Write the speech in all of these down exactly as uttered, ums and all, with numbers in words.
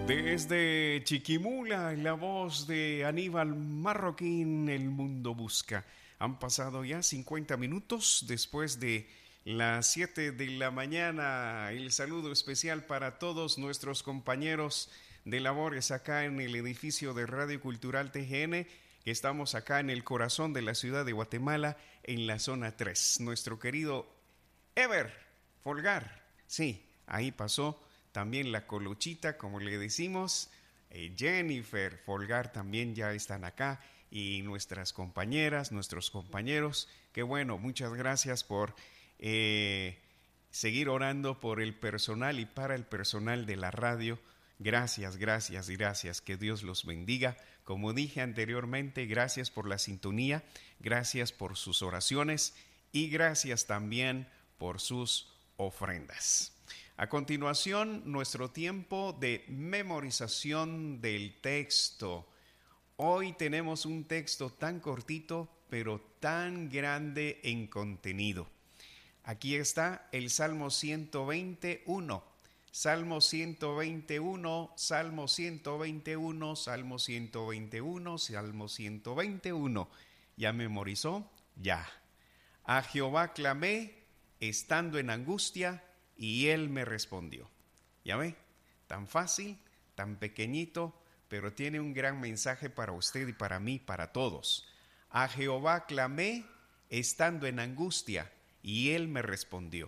Desde Chiquimula, la voz de Aníbal Marroquín, El Mundo Busca. Han pasado ya cincuenta minutos después de las siete de la mañana. El saludo especial para todos nuestros compañeros de labores acá en el edificio de Radio Cultural T G N, que estamos acá en el corazón de la ciudad de Guatemala, en la zona tres. Nuestro querido Ever Folgar, sí, ahí pasó. También la Colochita, como le decimos, eh, Jennifer Folgar también ya están acá, y nuestras compañeras, nuestros compañeros. Qué bueno, muchas gracias por eh, seguir orando por el personal y para el personal de la radio. Gracias, gracias, gracias, que Dios los bendiga. Como dije anteriormente, gracias por la sintonía, gracias por sus oraciones y gracias también por sus ofrendas. A continuación, nuestro tiempo de memorización del texto. Hoy tenemos un texto tan cortito, pero tan grande en contenido. Aquí está el Salmo ciento veintiuno. Salmo ciento veintiuno, Salmo ciento veintiuno, Salmo ciento veintiuno, Salmo ciento veintiuno. ¿Ya memorizó? Ya. A Jehová clamé, estando en angustia, y Él me respondió. ¿Ya ve? Tan fácil, tan pequeñito, pero tiene un gran mensaje para usted y para mí, para todos. A Jehová clamé, estando en angustia, y Él me respondió.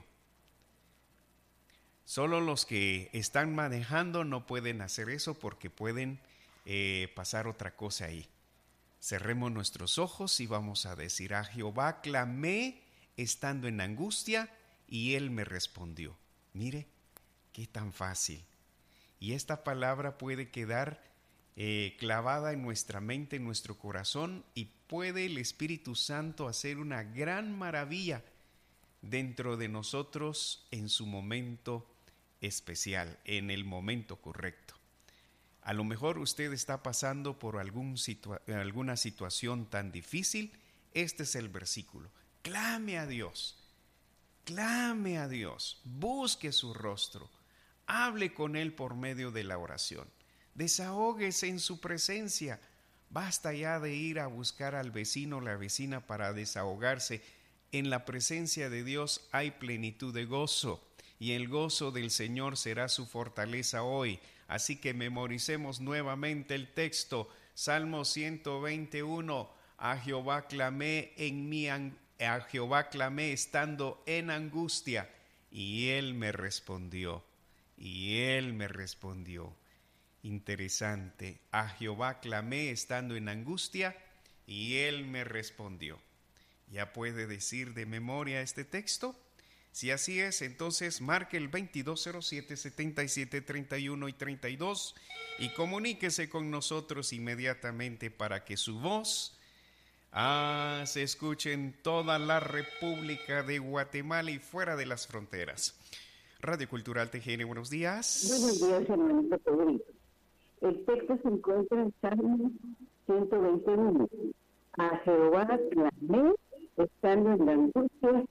Solo los que están manejando no pueden hacer eso porque pueden eh, pasar otra cosa ahí. Cerremos nuestros ojos y vamos a decir: a Jehová clamé, estando en angustia, y Él me respondió. Mire, qué tan fácil. Y esta palabra puede quedar eh, clavada en nuestra mente, en nuestro corazón, y puede el Espíritu Santo hacer una gran maravilla dentro de nosotros en su momento especial, en el momento correcto. A lo mejor usted está pasando por algún situa- alguna situación tan difícil. Este es el versículo. Clame a Dios. Clame a Dios, busque su rostro, hable con Él por medio de la oración, desahóguese en su presencia. Basta ya de ir a buscar al vecino o la vecina para desahogarse. En la presencia de Dios hay plenitud de gozo, y el gozo del Señor será su fortaleza hoy. Así que memoricemos nuevamente el texto, Salmo ciento veintiuno. A Jehová clamé en mi angustia. A Jehová clamé estando en angustia, y Él me respondió, y Él me respondió. Interesante. A Jehová clamé estando en angustia, y Él me respondió. ¿Ya puede decir de memoria este texto? Si así es, entonces marque el veintidós cero siete, setenta y siete, treinta y uno y treinta y dos y comuníquese con nosotros inmediatamente para que su voz Ah, se escucha en toda la República de Guatemala y fuera de las fronteras. Radio Cultural T G N, buenos días. Buenos días, hermanito Pedrito. El texto se encuentra en Salmo ciento veintiuno. A Jehová clamé, estando en la angustia,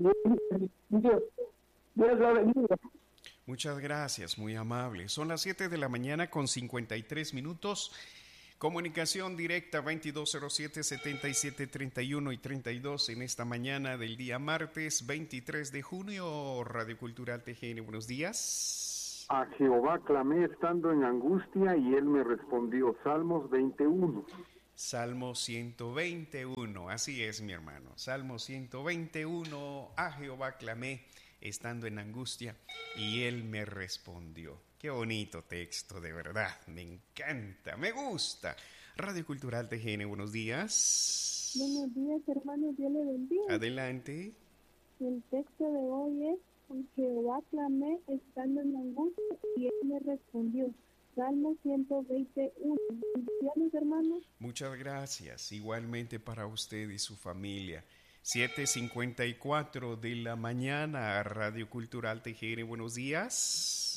y Dios, Dios lo bendiga. Muchas gracias, muy amable. Son las siete de la mañana con cincuenta y tres minutos. Comunicación directa veintidós cero siete, setenta y siete, treinta y uno y treinta y dos en esta mañana del día martes veintitrés de junio. Radio Cultural T G N, buenos días. A Jehová clamé estando en angustia, y Él me respondió. Salmos veintiuno. Salmo ciento veintiuno, así es, mi hermano. Salmo ciento veintiuno. A Jehová clamé estando en angustia, y Él me respondió. Qué bonito texto, de verdad, me encanta, me gusta. Radio Cultural T G N, buenos días. Buenos días, hermano, Dios le bendiga. Adelante. El texto de hoy es: con Jehová clamé estando en angustia, y Él me respondió. Salmo ciento veintiuno. Bendiciones, hermano. Muchas gracias, igualmente para usted y su familia. siete cincuenta y cuatro de la mañana, Radio Cultural T G N, buenos días.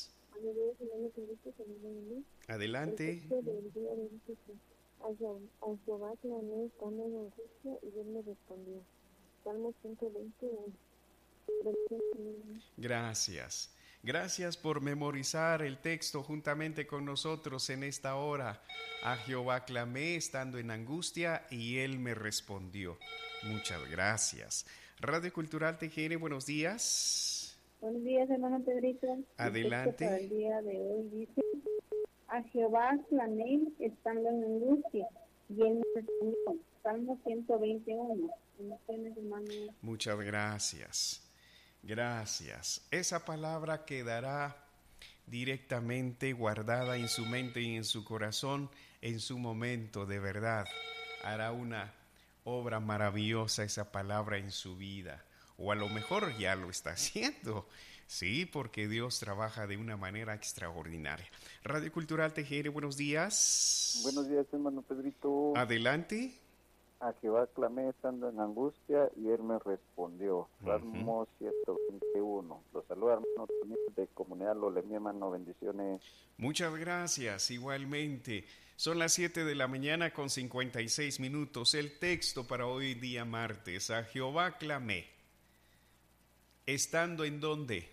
Adelante. A Jehová clamé estando en angustia, y Él me respondió. Salmo ciento veintiuno. Gracias. Gracias por memorizar el texto juntamente con nosotros en esta hora. A Jehová clamé estando en angustia y Él me respondió. Muchas gracias. Radio Cultural T G N, buenos días. Buenos días, hermano Pedrito. Adelante. El texto para el día de hoy dice: a Jehová clamé estando en angustia y Él me respondió. Salmo ciento veintiuno. Muchas gracias. Gracias. Esa palabra quedará directamente guardada en su mente y en su corazón en su momento, de verdad. Hará una obra maravillosa esa palabra en su vida. O a lo mejor ya lo está haciendo. Sí, porque Dios trabaja de una manera extraordinaria. Radio Cultural T G R, buenos días. Buenos días, hermano Pedrito. Adelante. A Jehová clamé estando en angustia y Él me respondió. Salmo uh-huh. ciento veintiuno. Los saluda, hermano de Comunidad Lolemi, hermano, bendiciones. Muchas gracias, igualmente. Son las siete de la mañana con cincuenta y seis minutos. El texto para hoy día martes. A Jehová clamé. ¿Estando en dónde?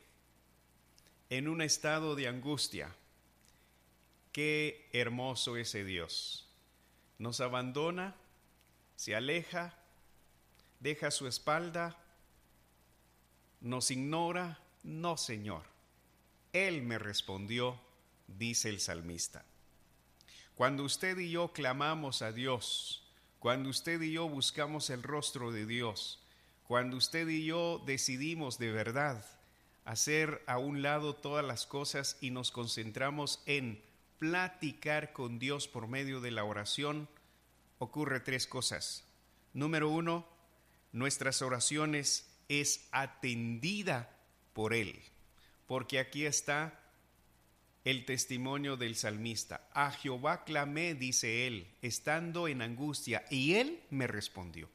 En un estado de angustia. Qué hermoso ese Dios. Nos abandona, se aleja, deja su espalda, nos ignora. No, Señor. Él me respondió, dice el salmista. Cuando usted y yo clamamos a Dios, cuando usted y yo buscamos el rostro de Dios, cuando usted y yo decidimos de verdad hacer a un lado todas las cosas y nos concentramos en platicar con Dios por medio de la oración, ocurre tres cosas. Número uno, nuestras oraciones es atendida por Él, porque aquí está el testimonio del salmista. A Jehová clamé, dice él, estando en angustia, y Él me respondió.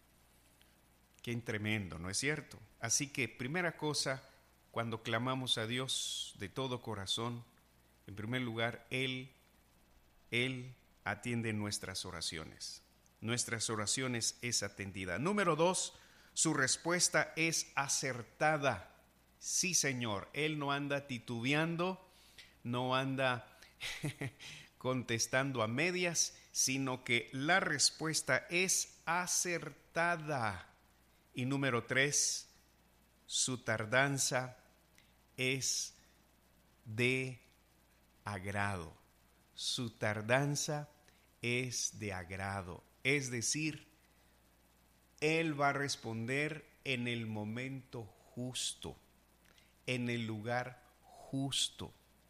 Qué tremendo, ¿no es cierto? Así que, primera cosa, cuando clamamos a Dios de todo corazón, en primer lugar, Él, Él atiende nuestras oraciones. Nuestras oraciones es atendida. Número dos, su respuesta es acertada. Sí, Señor, Él no anda titubeando, no anda contestando a medias, sino que la respuesta es acertada. Y número tres, su tardanza es de agrado. Su tardanza es de agrado. Es decir, Él va a responder en el momento justo, en el lugar justo,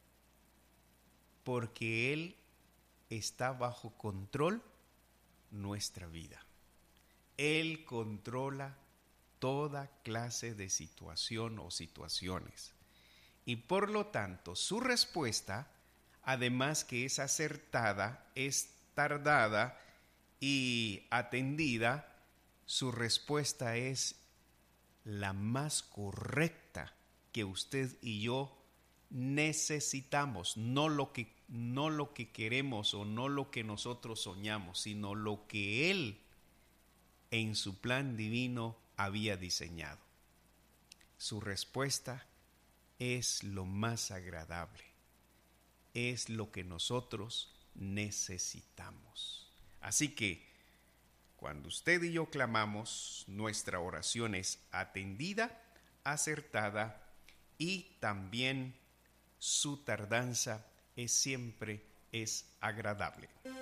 porque Él está bajo control nuestra vida. Él controla toda clase de situación o situaciones. Y por lo tanto, su respuesta, además que es acertada, es tardada y atendida, su respuesta es la más correcta que usted y yo necesitamos, no lo que, no lo que queremos o no lo que nosotros soñamos, sino lo que Él en su plan divino había diseñado. Su respuesta es lo más agradable, es lo que nosotros necesitamos. Así que, cuando usted y yo clamamos, nuestra oración es atendida, acertada y también su tardanza es siempre es agradable.